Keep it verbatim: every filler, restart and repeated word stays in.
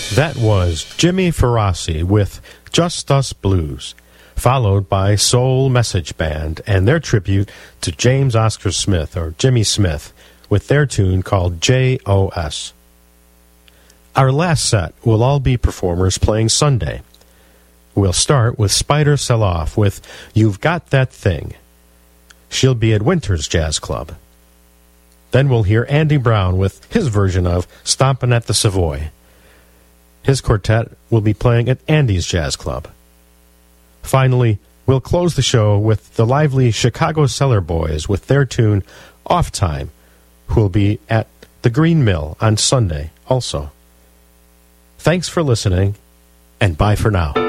That was Jimmy Ferrassi with Just Us Blues, followed by Soul Message Band and their tribute to James Oscar Smith, or Jimmy Smith, with their tune called J O S. Our last set will all be performers playing Sunday. We'll start with Spider Sell-Off with You've Got That Thing. She'll be at Winter's Jazz Club. Then we'll hear Andy Brown with his version of Stompin' at the Savoy. His quartet will be playing at Andy's Jazz Club. Finally, we'll close the show with the lively Chicago Cellar Boys with their tune Off Time, who will be at the Green Mill on Sunday also. Thanks for listening, and bye for now.